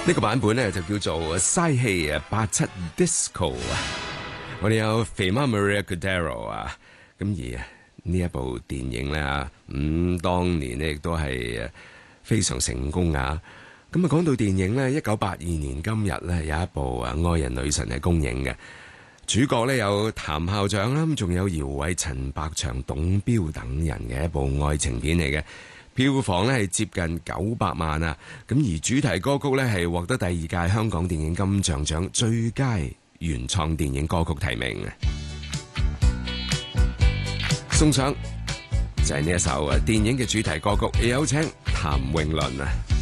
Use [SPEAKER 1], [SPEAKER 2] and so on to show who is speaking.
[SPEAKER 1] 呢個版本咧就叫做嘥氣啊87 Disco 啊，我哋有肥媽 Maria Cordero 啊，咁而呢一部電影咧當年咧亦都係非常成功啊。咁啊講到電影咧，1982年今日咧有一部愛人女神係公映嘅，主角咧有譚校長啦，咁仲有姚偉、陳百祥、董彪等人嘅一部愛情片嚟嘅。票房咧係接近900萬啊！咁而主題歌曲咧係獲得第2屆香港電影金像獎最佳原創電影歌曲提名。送上就係呢一首電影嘅主題歌曲，有請譚詠麟啊！